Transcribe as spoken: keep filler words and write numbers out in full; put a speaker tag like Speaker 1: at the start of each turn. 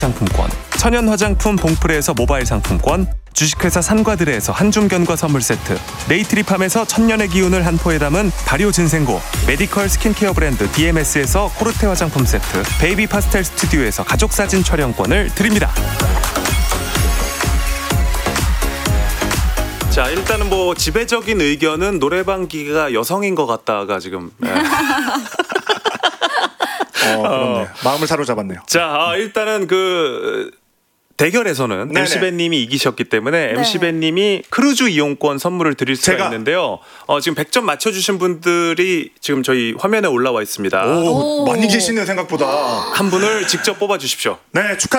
Speaker 1: 상품권, 천연 화장품 봉프레에서 모바일 상품권, 주식회사 산과드레에서 한줌견과 선물 세트, 네이트리팜에서 천년의 기운을 한 포에 담은 발효 진생고, 메디컬 스킨케어 브랜드 디엠에스에서 코르테 화장품 세트, 베이비 파스텔 스튜디오에서 가족사진 촬영권을 드립니다. 자, 일단은 뭐 지배적인 의견은 노래방 기계가 여성인 것 같다가 지금 네.
Speaker 2: 어, 그렇네요. 마음을 사로잡았네요.
Speaker 1: 자, 아, 일단은 그 대결에서는
Speaker 2: 네네.
Speaker 1: 엠씨밴님이 이기셨기 때문에
Speaker 3: 네.
Speaker 1: 엠씨밴님이 크루즈 이용권 선물을 드릴 수가
Speaker 2: 제가.
Speaker 1: 있는데요. 어, 지금 백 점 맞춰주신 분들이 지금 저희 화면에 올라와 있습니다.
Speaker 2: 오,
Speaker 3: 오.
Speaker 2: 많이 계시네요, 생각보다.
Speaker 1: 한 분을 직접 뽑아주십시오.
Speaker 2: 네, 축하.